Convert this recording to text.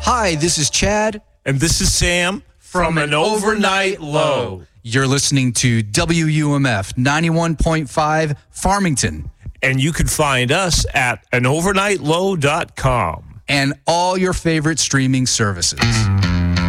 Hi, this is Chad. And this is Sam from An Overnight Low. You're listening to WUMF 91.5 Farmington. And you can find us at anovernightlow.com. And all your favorite streaming services.